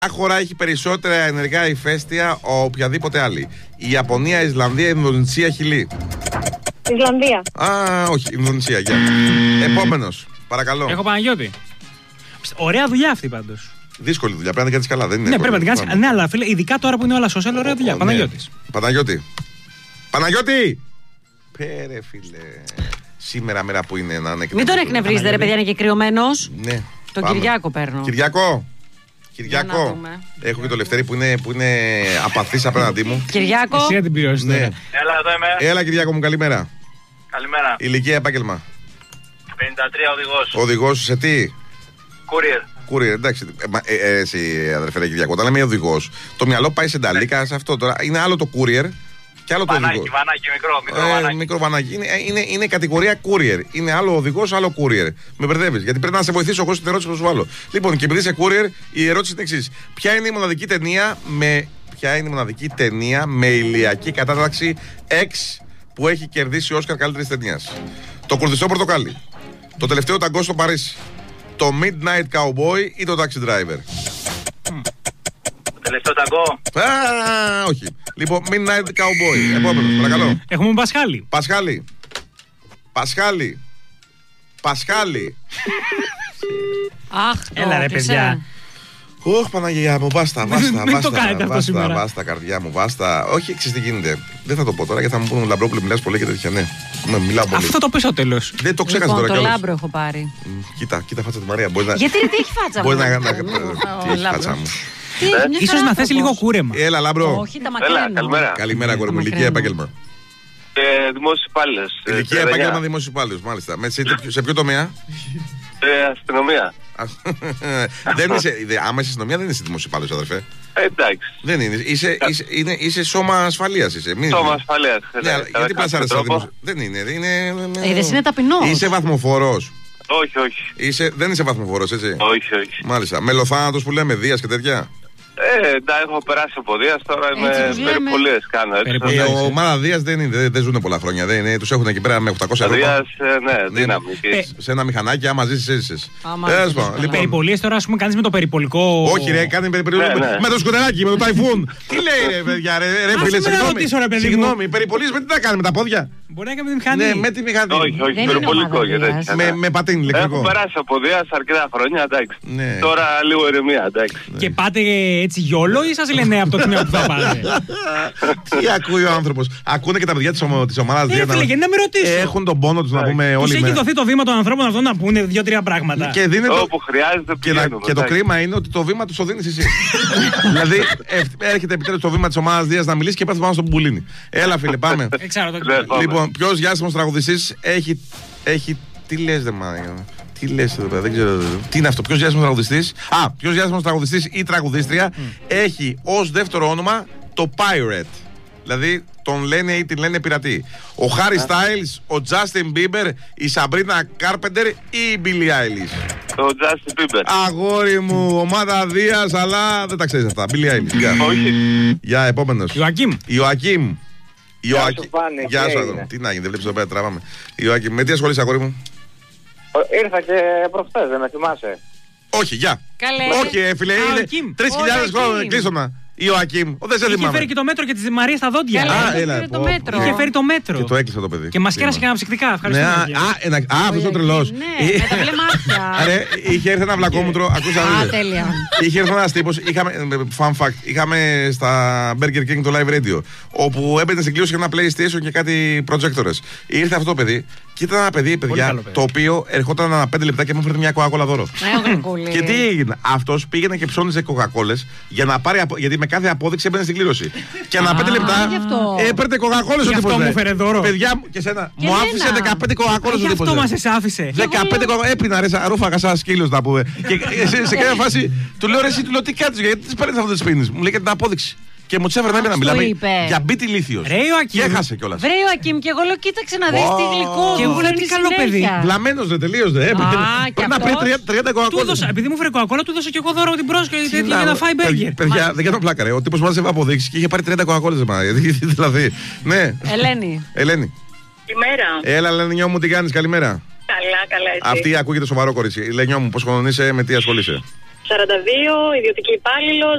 χώρα έχει περισσότερα ενεργά ηφαίστεια από οποιαδήποτε άλλη? Η Ιαπωνία, η Ισλανδία, η Ινδονησία, Χιλή. Ισλανδία. Α, όχι, Ινδονησία, γεια. Επόμενος, παρακαλώ. Έχω Παναγιώτη. Ωραία δουλειά αυτή πάντως. Δύσκολη δουλειά, πρέπει να την κάνεις καλά, δεν είναι? Ναι, πρέπει να την κάνεις. Ναι, αλλά φίλε, ειδικά τώρα που είναι όλα social, ωραία δουλειά. Παναγιώτης. Παναγιώτη. Παναγιώτη! Πέρε, φίλε. Σήμερα μέρα που είναι να ανεκνευρίζεται. Μην τον εκνευρίζετε, ρε παιδιά, είναι και κρυωμένος. Ναι. Τον Κυριάκο παίρνω. Κυριάκο. Έχω και το Λευτέρη που είναι απαθής απέναντί μου. Κυριάκο. Εσύ να την πληρώσεις. Ναι. Έλα, εδώ είμαι. Έλα, Κυριάκο μου, καλημέρα. Καλημέρα. Ηλικία, επάγγελμα. 53 οδηγός. Οδηγός σε τι? Courier. Courier, εντάξει. Εσύ, αδερφέ Κυριάκο, όταν λέμε οδηγός, το μυαλό πάει σε νταλίκα σε αυτό τώρα. Είναι άλλο το courier και άλλο το οδηγός. Βανάκι, μικρό βανάκι. Μικρό βανάκι. Είναι κατηγορία courier. Είναι άλλο οδηγός, άλλο courier. Με μπερδεύεις. Γιατί πρέπει να σε βοηθήσω εγώ στην ερώτηση που σου βάλω. Λοιπόν, και επειδή είσαι courier, η ερώτηση είναι εξής. Ποια είναι η μοναδική ταινία με ηλιακή κατάταξη X που έχει κερδίσει Όσκαρ καλύτερης ταινίας? Το Κουρδιστό Πορτοκάλι, το Τελευταίο Ταγκό στο Παρίσι, το Midnight Cowboy ή το Taxi Driver? Το Τελευταίο Ταγκό. Όχι. Λοιπόν, Midnight Cowboy. Επόμενος, παρακαλώ. Έχουμε Πασχάλη. Πασχάλη. Αχ, έλα ρε παιδιά. Ωχ, Παναγία μου, βάστα. Μην το κάνετε αυτό σήμερα. Βάστα, καρδιά μου, βάστα. Όχι, ξέρεις τι γίνεται. Δεν θα το πω τώρα γιατί θα μου πούνε Λαμπρόπουλο, μιλάς πολύ και τέτοια. Ναι, μιλάω πολύ. Αυτό το πες στο τέλος. Δεν το ξέχασα τώρα Λοιπόν, κιόλας. το Λάμπρο έχω πάρει. Κοίτα φάτσα τη Μαρία. Γιατί τι έχει φάτσα μου? Τι έχει φάτσα μου? Ίσως να θες λίγο κούρεμα. Έλα, Λάμπρο. Όχι, τα μακριά. Καλημέρα. Καλημέρα, κόρη μου. Ηλικία, επάγγελμα. Δημόσιος υπάλληλος. Ηλικία, επάγγελμα, δημόσιος υπάλληλος, μάλιστα. Σε ποιο τομέα? Αστυνομία. Άμα είσαι αστυνομία, δεν είσαι δημόσιος υπάλληλος, αδερφέ. Εντάξει. Δεν είναι. Είσαι σώμα ασφαλείας. Σώμα ασφαλείας. Γιατί πλασάρεσαι σαν δημόσιο? Δεν είναι. Είδες, είναι ταπεινός. Είσαι βαθμοφόρος? Όχι. Δεν είσαι βαθμοφόρος, έτσι? Όχι. Μάλιστα. Μελοθάνατος που λέμε, Δίας και τέτοια. Έχω περάσει από Δίας, τώρα είμαι περιπολίες κάνω. Η ομάδα Δίας δεν ζουν πολλά χρόνια. Τους έχουν εκεί πέρα με 800 ευρώ. Δίας, ναι, δύναμη. Σε ένα μηχανάκι, άμα ζήσεις, έζησες. Περιπολίες τώρα, ας πούμε, κάνεις με το περιπολικό. Όχι, ρε, κάνει περιπολίες με το σκουτεράκι, με το ταϊφούν. Τι λέει, ρε παιδιά, ρε φίλε, συγγνώμη. Περιπολίες με τι θα κάνει, με τα πόδια? Μπορεί να κάνει με τη μηχανή. Ναι, με τη μηχανή. Όχι, περιπολικό. Με πατίνι ηλεκτρικό. Έχω περάσει από Δίας αρκετά χρόνια, εντάξει. Τώρα λίγο ηρεμία, εντάξει. Και πάτε έτσι γιόλο ή σας λένε από το τμήμα που θα πάτε? Τι ακούει ο άνθρωπος? Ακούνε και τα παιδιά της ομάδας Δίας. Γιατί να με ρωτήσω. Έχουν τον πόνο τους να πούμε όλοι. Τους έχει δοθεί το βήμα των ανθρώπων αυτών να πούνε 2-3 πράγματα. Όπου χρειάζεται. Και το κρίμα είναι ότι το βήμα του το δίνεις εσύ. Δηλαδή έρχεται επιτέλους το βήμα της ομάδας Δίας να μιλήσει και πας πάνω στον Μπουλίνι. Έλα, φίλε, πάμε. Λοιπόν, ποιος διάσημος τραγουδιστής έχει. Τι λες, δε μάγια? Τι λες εδώ πέρα, δεν ξέρω. Τι είναι αυτό, ποιος διάσημος τραγουδιστής ή τραγουδίστρια έχει ως δεύτερο όνομα το Pirate? Δηλαδή τον λένε ή την λένε πειρατή. Ο Χάρι Στάιλς, ο Justin Bieber, η Σαμπρίνα Κάρπεντερ ή η Billie Eilish? Ο Justin Bieber. Αγόρι μου, ομάδα Δίας, αλλά δεν τα ξέρεις αυτά. Billie Eilish. Όχι. Για επόμενος. Ιωακίμ. Γεια σου, εδώ. Τι να γίνει, δεν βλέπεις εδώ πέρα, τραβάμε. Ιωακίμ, με τι ασχολείσαι, αγόρι μου? Ήρθα και προχθές, δεν με θυμάσαι? Όχι, γεια. Όχι, φίλε, είναι 3.000 χρόνια κλείσωνα. Ιωακίμ, δεν σε θυμάμαι. Είχε φέρει και το μέτρο και τη Μαρία στα δόντια. Είχε φέρει το μέτρο. Και το έκλεισε το παιδί. Και μας κέρασε και αναψυκτικά. Ευχαριστώ. αυτός ο τρελός. Ναι, με τα μπλε μάτια. Είχε έρθει ένα βλακόμουτρο. Α, τέλεια. Είχε έρθει ένας τύπος. Fun fact. Είχαμε στα Burger King το live radio. Όπου έμπαινε στην κλήρωση για ένα PlayStation και κάτι projectors. Ήρθε αυτό το παιδί. Και ήταν ένα παιδί, παιδιά, το οποίο ερχόταν ανά 5 λεπτά και μου έφερε μια κοκακόλα δώρο. Και τι έγινε? Αυτός πήγαινε και ψώνιζε κοκακόλες για να πάρει. Γιατί με κάθε απόδειξη έμπαινε στην κλήρωση. Και ανά 5 λεπτά έπαιρνε κοκακόλες ο τύπος. Αυτό μου έφερε δώρο. Παιδιά μου και σένα. Μου άφησε 15 κοκακόλες ο τύπος. Αυτό μας άφησε. 15 κοκακόλες. Έπινα ρε, ρούφαγα σαν σκύλος να πούμε. Και σε κάποια φάση του λέω ρε, εσύ του λέω τι κάτσε, γιατί τις παίρνεις αυτό τις πίνεις? Μου λέει και την απόδειξη. Και μου τσέφερε να μιλάμε για μπίτι ηλίθιος. Και έχασε κιόλας. Βρε Ιωακίμ, και εγώ λέω κοίταξε να δεις τι γλυκό. Και εγώ λέω τι καλό παιδί. Βλαμμένος δεν τελείωσε. Πρέπει να πει 30 κοκακόλες. Επειδή μου φέρε κοκακόλα, του δώσα και εγώ δώρο την πρόσκληση για να φάει μπέργκερ. Παιδιά, δεν κάνω πλάκα ρε. Ο τύπος μάζευε αποδείξεις και είχε πάρει 30 κοκακόλες. Δηλαδή, ναι. Ελένη. Ελένη. Καλημέρα. Έλα, Λενιό μου, τι κάνεις, καλημέρα. Καλά, εσύ. Αυτή ακούγεται σοβαρό κορίτσι. Λενιό μου, πώς χρονών είσαι, με τι ασχολείσαι? 42, ιδιωτική υπάλληλο,